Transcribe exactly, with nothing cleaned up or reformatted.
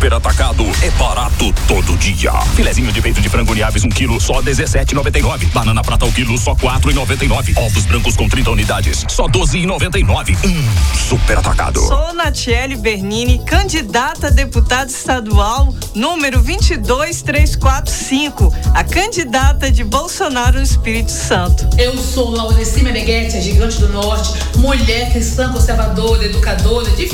Super Atacado é barato todo dia. Filezinho de peito de frango Niaves um quilo, só dezessete e noventa e nove. Banana prata o quilo, só quatro e noventa e nove. Ovos brancos com trinta unidades, só doze e noventa e nove. Hum, Super Atacado. Sou Natiele Bernini, candidata a deputada estadual, número vinte e dois três quatro cinco, a candidata de Bolsonaro no Espírito Santo. Eu sou Laureci Meneghetti, a gigante do norte, mulher cristã, conservadora, educadora, de